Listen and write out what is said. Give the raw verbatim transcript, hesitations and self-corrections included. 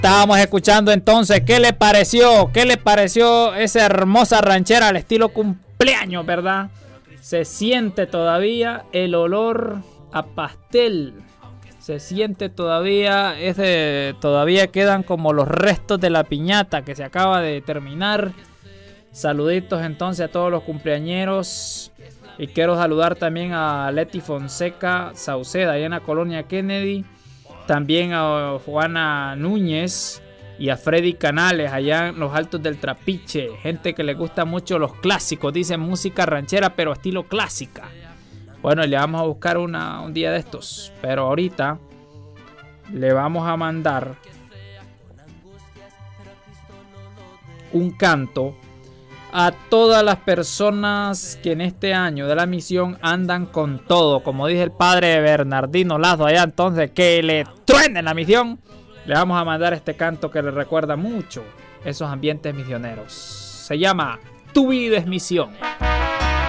Estábamos escuchando entonces, ¿qué le pareció? ¿Qué le pareció esa hermosa ranchera al estilo cumpleaños, verdad? Se siente todavía el olor a pastel. Se siente todavía, ese, todavía quedan como los restos de la piñata que se acaba de terminar. Saluditos entonces a todos los cumpleañeros. Y quiero saludar también a Leti Fonseca Sauceda, allá en la colonia Kennedy. También a Juana Núñez y a Freddy Canales, allá en los Altos del Trapiche. Gente que le gusta mucho los clásicos, dicen música ranchera, pero estilo clásica. Bueno, le vamos a buscar una, un día de estos. Pero ahorita le vamos a mandar un canto a todas las personas que en este año de la misión andan con todo. Como dice el padre Bernardino Lazo allá, entonces que le truenen la misión. Le vamos a mandar este canto que le recuerda mucho esos ambientes misioneros. Se llama Tu vida es misión.